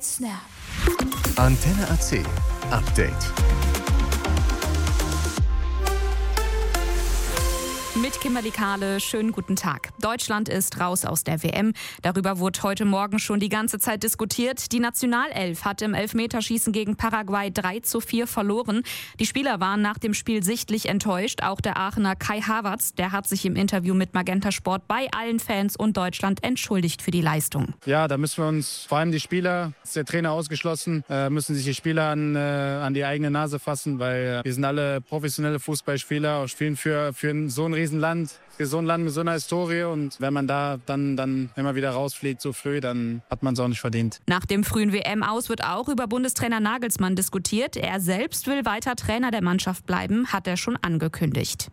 Snap. Antenne AC Update. Mit Kimberly Kahle, schönen guten Tag. Deutschland ist raus aus der WM. Darüber wurde heute Morgen schon die ganze Zeit diskutiert. Die Nationalelf hat im Elfmeterschießen gegen Paraguay 3:4 verloren. Die Spieler waren nach dem Spiel sichtlich enttäuscht. Auch der Aachener Kai Havertz, der hat sich im Interview mit Magenta Sport bei allen Fans und Deutschland entschuldigt für die Leistung. Ja, da müssen wir uns, vor allem die Spieler, ist der Trainer ausgeschlossen, müssen sich die Spieler an die eigene Nase fassen, weil wir sind alle professionelle Fußballspieler, spielen für so ein Riesenland, für so ein Land mit so einer Historie, und wenn man da dann immer wieder rausfliegt so früh, dann hat man es auch nicht verdient. Nach dem frühen WM-Aus wird auch über Bundestrainer Nagelsmann diskutiert. Er selbst will weiter Trainer der Mannschaft bleiben, hat er schon angekündigt.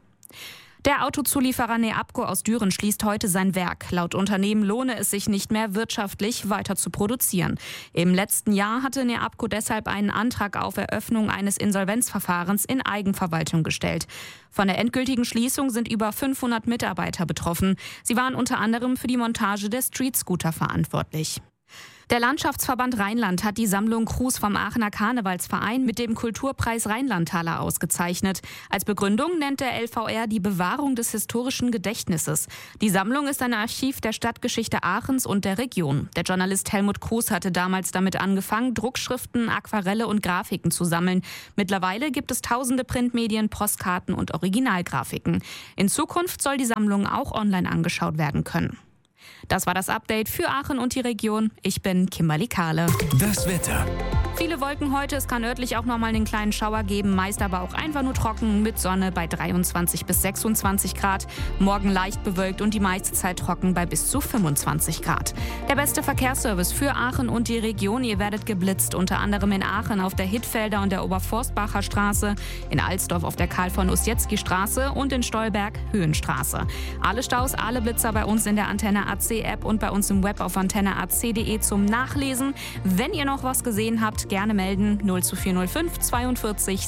Der Autozulieferer Neabco aus Düren schließt heute sein Werk. Laut Unternehmen lohne es sich nicht mehr wirtschaftlich weiter zu produzieren. Im letzten Jahr hatte Neabco deshalb einen Antrag auf Eröffnung eines Insolvenzverfahrens in Eigenverwaltung gestellt. Von der endgültigen Schließung sind über 500 Mitarbeiter betroffen. Sie waren unter anderem für die Montage der Street-Scooter verantwortlich. Der Landschaftsverband Rheinland hat die Sammlung Kruse vom Aachener Karnevalsverein mit dem Kulturpreis Rheinlandtaler ausgezeichnet. Als Begründung nennt der LVR die Bewahrung des historischen Gedächtnisses. Die Sammlung ist ein Archiv der Stadtgeschichte Aachens und der Region. Der Journalist Helmut Kruse hatte damals damit angefangen, Druckschriften, Aquarelle und Grafiken zu sammeln. Mittlerweile gibt es tausende Printmedien, Postkarten und Originalgrafiken. In Zukunft soll die Sammlung auch online angeschaut werden können. Das war das Update für Aachen und die Region. Ich bin Kimberly Kahle. Das Wetter. Viele Wolken heute, es kann örtlich auch nochmal einen kleinen Schauer geben, meist aber auch einfach nur trocken mit Sonne bei 23 bis 26 Grad. Morgen leicht bewölkt und die meiste Zeit trocken bei bis zu 25 Grad. Der beste Verkehrsservice für Aachen und die Region. Ihr werdet geblitzt, unter anderem in Aachen auf der Hittfelder und der Oberforstbacher Straße, in Alsdorf auf der Karl-von-Ossietzky-Straße und in Stolberg Höhenstraße. Alle Staus, alle Blitzer bei uns in der Antenne AC App und bei uns im Web auf antenneac.de zum Nachlesen. Wenn ihr noch was gesehen habt, gerne melden. 02405 42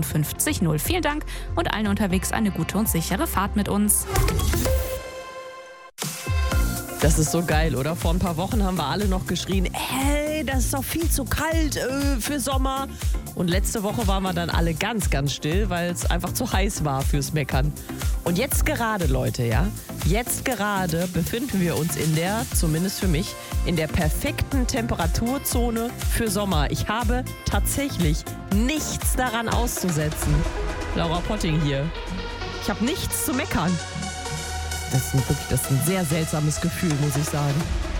56 0. Vielen Dank und allen unterwegs eine gute und sichere Fahrt mit uns. Das ist so geil, oder? Vor ein paar Wochen haben wir alle noch geschrien, hey, das ist doch viel zu kalt für Sommer. Und letzte Woche waren wir dann alle ganz, ganz still, weil es einfach zu heiß war fürs Meckern. Und jetzt gerade, Leute, ja, jetzt gerade befinden wir uns zumindest für mich, in der perfekten Temperaturzone für Sommer. Ich habe tatsächlich nichts daran auszusetzen. Laura Potting hier. Ich habe nichts zu meckern. Das ist ein sehr seltsames Gefühl, muss ich sagen.